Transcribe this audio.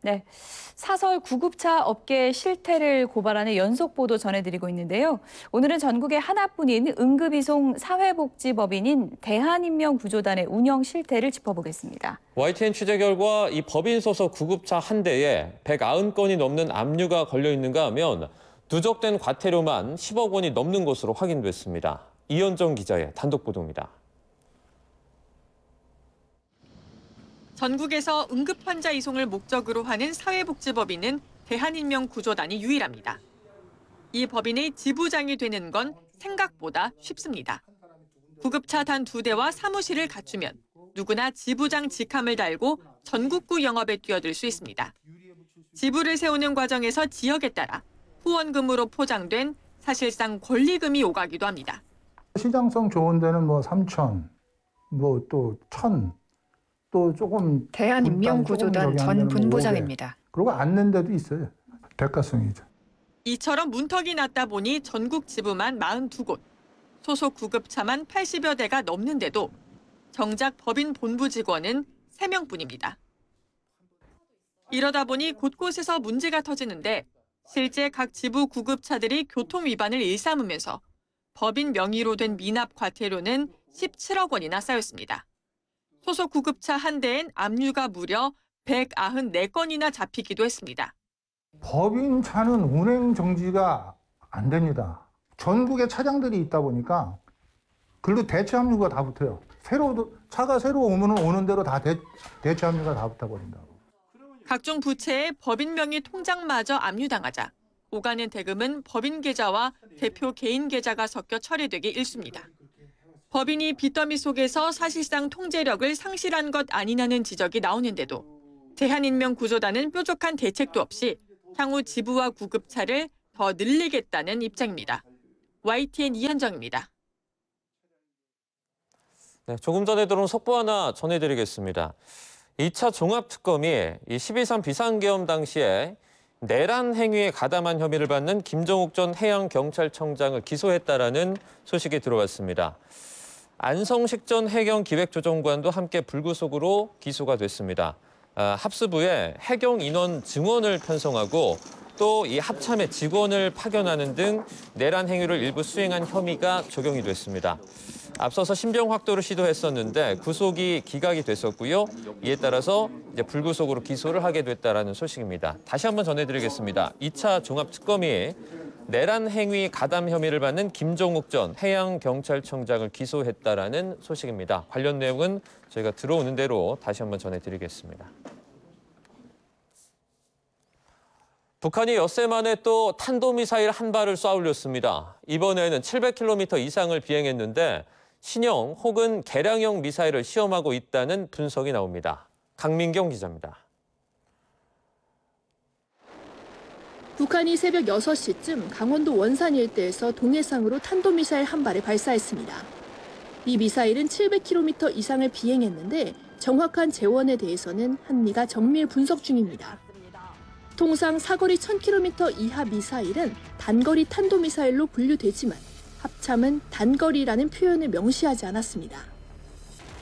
네, 사설 구급차 업계 실태를 고발하는 연속 보도 전해드리고 있는데요. 오늘은 전국에 하나뿐인 응급이송 사회복지법인인 대한인명구조단의 운영 실태를 짚어보겠습니다. YTN 취재 결과 이 법인 소속 구급차 한 대에 190건이 넘는 압류가 걸려 있는가 하면 누적된 과태료만 10억 원이 넘는 것으로 확인됐습니다. 이현정 기자의 단독 보도입니다. 전국에서 응급환자 이송을 목적으로 하는 사회복지법인은 대한인명구조단이 유일합니다. 이 법인의 지부장이 되는 건 생각보다 쉽습니다. 구급차 단 2대와 사무실을 갖추면 누구나 지부장 직함을 달고 전국구 영업에 뛰어들 수 있습니다. 지부를 세우는 과정에서 지역에 따라 후원금으로 포장된 사실상 권리금이 오가기도 합니다. 시장성 좋은 데는 3천, 또 1,000, 또 조금 대한인명구조단 전 본부장입니다. 그리고 안 낸 데도 있어요. 대가성이죠. 이처럼 문턱이 낮다 보니 전국 지부만 42곳, 소속 구급차만 80여 대가 넘는데도 정작 법인 본부 직원은 3명뿐입니다. 이러다 보니 곳곳에서 문제가 터지는데 실제 각 지부 구급차들이 교통 위반을 일삼으면서 법인 명의로 된 미납 과태료는 17억 원이나 쌓였습니다. 소속 구급차 한 대엔 압류가 무려 194건이나 잡히기도 했습니다. 법인 차는 운행 정지가 안 됩니다. 전국에 차량들이 있다 보니까 그리고 대체 압류가 다 붙어요. 차가 새로 오는 대로 다 대체 압류가 다 붙어버린다고. 각종 부채에 법인 명의 통장마저 압류당하자 오가는 대금은 법인 계좌와 대표 개인 계좌가 섞여 처리되기 일쑤입니다. 법인이 빚더미 속에서 사실상 통제력을 상실한 것 아니냐는 지적이 나오는데도 대한인명구조단은 뾰족한 대책도 없이 향후 지부와 구급차를 더 늘리겠다는 입장입니다. YTN 이현정입니다. 네, 조금 전에 들어온 속보 하나 전해드리겠습니다. 2차 종합특검이 이 12.3 비상계엄 당시에 내란 행위에 가담한 혐의를 받는 김정욱 전 해양경찰청장을 기소했다라는 소식이 들어왔습니다. 안성식 전 해경기획조정관도 함께 불구속으로 기소가 됐습니다. 합수부에 해경 인원 증원을 편성하고 또 이 합참의 직원을 파견하는 등 내란 행위를 일부 수행한 혐의가 적용이 됐습니다. 앞서서 신병 확보를 시도했었는데 구속이 기각이 됐었고요. 이에 따라서 이제 불구속으로 기소를 하게 됐다라는 소식입니다. 다시 한번 전해드리겠습니다. 2차 종합특검이 내란 행위 가담 혐의를 받는 김정욱 전 해양경찰청장을 기소했다라는 소식입니다. 관련 내용은 저희가 들어오는 대로 다시 한번 전해드리겠습니다. 북한이 엿새 만에 또 탄도미사일 한 발을 쏴 올렸습니다. 이번에는 700km 이상을 비행했는데 신형 혹은 개량형 미사일을 시험하고 있다는 분석이 나옵니다. 강민경 기자입니다. 북한이 새벽 6시쯤 강원도 원산 일대에서 동해상으로 탄도미사일 한 발을 발사했습니다. 이 미사일은 700km 이상을 비행했는데 정확한 재원에 대해서는 한미가 정밀 분석 중입니다. 통상 사거리 1000km 이하 미사일은 단거리 탄도미사일로 분류되지만 합참은 단거리라는 표현을 명시하지 않았습니다.